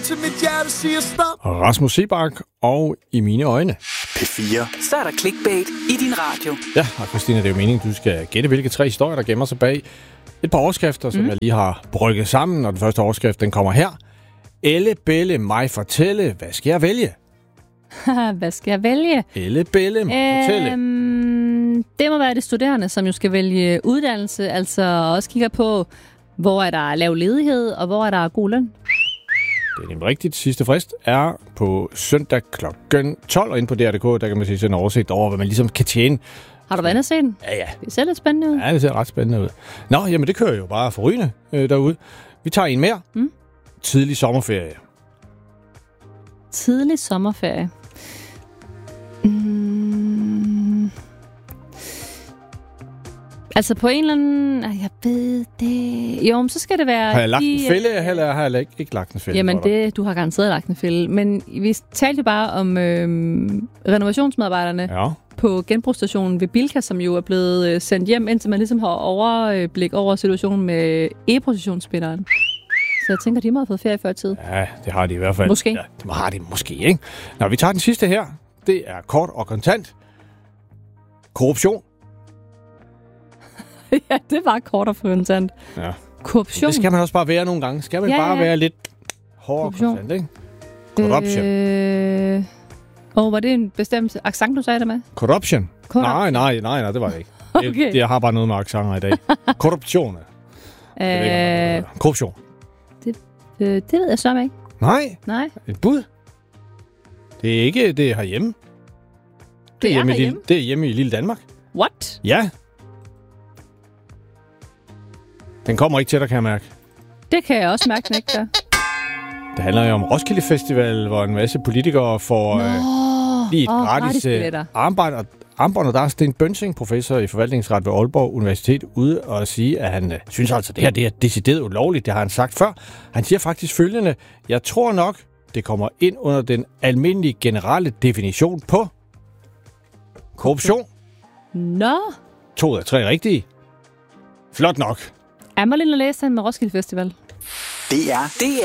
til mit hjerte siger stop. Rasmus Seebach og I mine øjne. P4. Så er der clickbait i din radio. Ja, og Christina, det er jo meningen, du skal gætte, hvilke 3 historier, der gemmer sig bag et par overskrifter, som jeg lige har brygget sammen. Og den første overskrift, den kommer her. Elle, Belle, mig fortælle, hvad skal jeg vælge? Hvad skal jeg vælge? Elle, Belle, mig fortælle. Det må være de studerende, som jo skal vælge uddannelse, altså også kigger på, hvor er der lav ledighed, og hvor er der god løn. Det er nemlig rigtigt. Sidste frist er på søndag kl. 12, og inde på DR.dk, der kan man se sådan en oversigt over, hvad man ligesom kan tjene. Har du været inde og se den? Ja. Det ser lidt spændende ud. Ja, det ser ret spændende ud. Nå, jamen det kører jo bare forrygende derude. Vi tager en mere. Tidlig sommerferie. Tidlig sommerferie. Altså på en eller anden... Jeg ved det... Jo, men så skal det være... Har jeg lagt en fælde, eller har jeg ikke lagt en fælde? Jamen, du har garanteret lagt en fælde. Men vi talte jo bare om renovationsmedarbejderne på genbrugsstationen ved Bilka, som jo er blevet sendt hjem, indtil man ligesom har overblik over situationen med e-processionsspinderen. Så jeg tænker, de må have fået ferie før tid. Ja, det har de i hvert fald. Måske. Ja, det har de måske, ikke? Nå, vi tager den sidste her. Det er kort og kontant. Korruption. Ja, det var kort og kontant. Ja. Korruption. Det skal man også bare være nogle gange. Skal man bare være lidt hård og kontant, ikke? Corruption. Var det en bestemt accent, du sagde det med? Corruption? Nej, det var det ikke. Okay. Det har bare noget med accenter i dag. Korruption. Korruption. Det ved jeg så ikke. Nej. Et bud? Det er ikke det er herhjemme. Det er herhjemme? Det er hjemme i lille Danmark. What? Ja. Den kommer ikke til dig, kan jeg mærke. Det kan jeg også mærke, den ikke gør. Det handler jo om Roskilde Festival, hvor en masse politikere får lige et gratis armbånd, og der er Sten Bønsing, professor i forvaltningsret ved Aalborg Universitet, ude og sige, at han synes altså, det her det er decideret ulovligt. Det har han sagt før. Han siger faktisk følgende: jeg tror nok, det kommer ind under den almindelige generelle definition på korruption. Nå. 2 af 3 rigtige. Flot nok. Jeg må lige læse den med Roskilde Festival. Det er